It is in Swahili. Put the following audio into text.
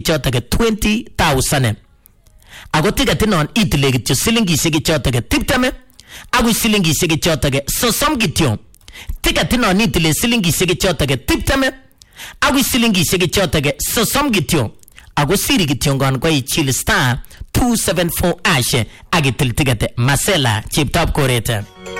chotok 20,000. Ako ticket non itile kityo silingishek chotok 20 ako silingishek chotok 30 kityo. Ticket non itile silingishek chotok 20 ako silingishek chotok 30 kityo. Ako siri kityo ngon ko ichil star 274 ash akitil ticket Masela cheptop korete.